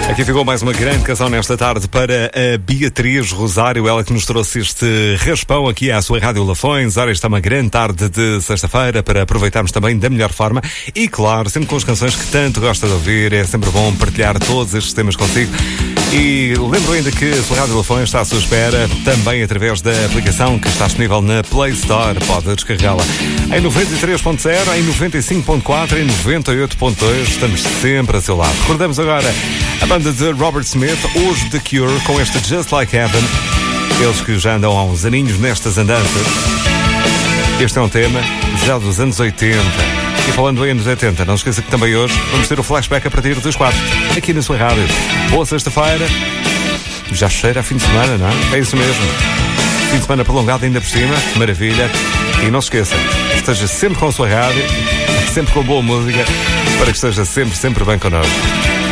Aqui ficou mais uma grande canção nesta tarde para a Beatriz Rosário, ela que nos trouxe este raspão aqui à sua Rádio Lafões. Ora, esta é uma grande tarde de sexta-feira para aproveitarmos também da melhor forma e, claro, sempre com as canções que tanto gosta de ouvir. É sempre bom partilhar todos estes temas consigo. E lembro ainda que a sua Rádio Lafões está à sua espera também através da aplicação que está disponível na Play Store. Pode descarregá-la em 93.0, em 95.4, em 98.2. Estamos sempre a seu lado. Recordamos agora a banda de Robert Smith, hoje The Cure, com este Just Like Heaven. Eles que já andam há uns aninhos nestas andanças. Este é um tema já dos anos 80. E falando em anos 80, não se esqueça que também hoje vamos ter o flashback a partir das 4, aqui na sua rádio. Boa sexta-feira. Já cheira a fim de semana, não é? É isso mesmo. Fim de semana prolongado ainda por cima. Maravilha. E não se esqueça, esteja sempre com a sua rádio, sempre com boa música, para que esteja sempre, sempre bem connosco.